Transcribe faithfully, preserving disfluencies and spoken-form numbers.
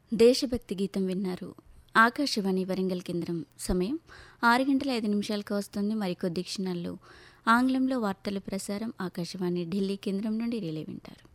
దేశభక్తి గీతం విన్నారు. ఆకాశవాణి వరంగల్ కేంద్రం. సమయం ఆరు గంటల ఐదు నిమిషాలకు వస్తుంది. మరికొద్ది క్షణాల్లో ఆంగ్లంలో వార్తల ప్రసారం ఆకాశవాణి ఢిల్లీ కేంద్రం నుండి రిలే వింటారు.